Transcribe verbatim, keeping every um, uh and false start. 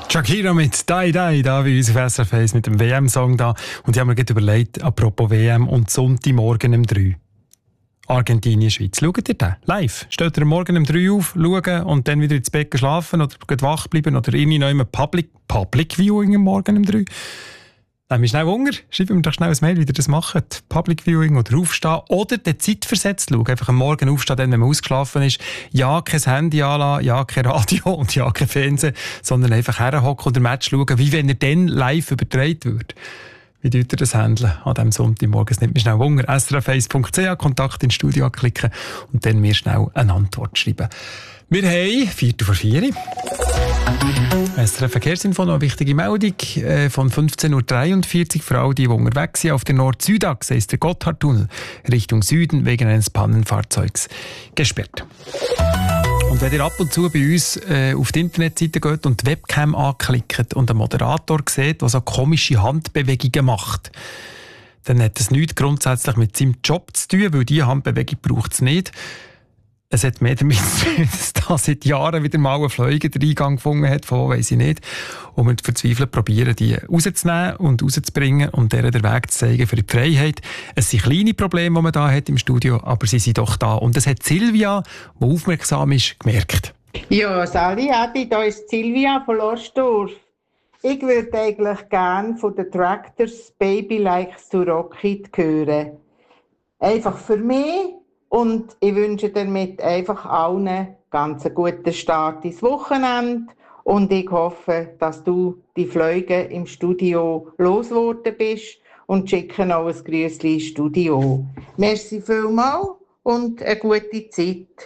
Shakira mit «Dai Dai» da bei uns auf S R F eins mit dem W M-Song da. Und ich habe mir gerade überlegt, apropos W M und Sonntagmorgen um drei. Argentinien, Schweiz. Schaut ihr den? Live. Steht ihr morgen um drei auf, schauen und dann wieder ins Bett schlafen oder geht wach bleiben oder irgendwie noch immer Public, Public Viewing am Morgen um drei? Nehmt mir schnell Hunger, schreibt mir doch schnell ein Mail, wie ihr das macht. Public Viewing oder aufstehen oder den Zeitversetzt schauen. Einfach am Morgen aufstehen, dann, wenn man ausgeschlafen ist. Ja, kein Handy anlassen, ja, kein Radio und ja, kein Fernsehen, sondern einfach herhocken und ein Match schauen, wie wenn er dann live übertragen wird. Wie tut ihr das handeln an diesem Sonntagmorgen? Es nimmt mir schnell Hunger. S R F eins punkt c h, Kontakt ins Studio anklicken und dann mir schnell eine Antwort schreiben. Wir haben Viertel vor vier. S R F Verkehrsinfo, noch eine wichtige Meldung äh, von fünfzehn Uhr dreiundvierzig für alle, die, die unterwegs sind. Auf der Nord-Süd-Achse ist der Gotthardtunnel Richtung Süden wegen eines Pannenfahrzeugs gesperrt. Und wenn ihr ab und zu bei uns äh, auf die Internetseite geht und die Webcam anklickt und einen Moderator sieht, der so komische Handbewegungen macht, dann hat das nichts grundsätzlich mit seinem Job zu tun, weil diese Handbewegung braucht es nicht. Es hat mehr damit zu tun, dass da seit Jahren wieder mal ein Flieger den Eingang gefunden hat, von wo weiss ich nicht. Und wir verzweifelt probieren, die rauszunehmen und rauszubringen und denen den Weg zu zeigen für die Freiheit. Es sind kleine Probleme, die man da hat im Studio, aber sie sind doch da. Und das hat Silvia, die aufmerksam ist, gemerkt. Ja, Sali, Adi, da ist Silvia von Lostorf. Ich würde eigentlich gerne von den Tractors «Baby Likes to Rock It» hören. Einfach für mich. Und ich wünsche damit einfach allen ganz einen guten Start ins Wochenende. Und ich hoffe, dass du die Flüge im Studio losgeworden bist und schicke auch ein Grüßchen ins Studio. Merci vielmals und eine gute Zeit.